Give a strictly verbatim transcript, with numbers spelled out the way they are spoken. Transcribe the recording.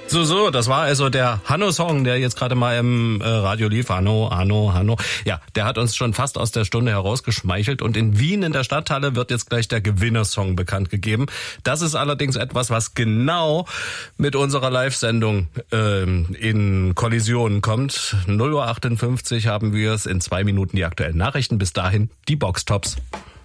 So, so, das war also der Hanno-Song, der jetzt gerade mal im äh, Radio lief. Hanno, Hanno, Hanno. Ja, der hat uns schon fast aus der Stunde herausgeschmeichelt. Und in Wien in der Stadthalle wird jetzt gleich der Gewinnersong bekannt gegeben. Das ist allerdings etwas, was genau mit unserer Live-Sendung äh, in Kollision kommt. null Uhr achtundfünfzig haben wir es. In zwei Minuten die aktuellen Nachrichten. Bis dahin die Boxtops.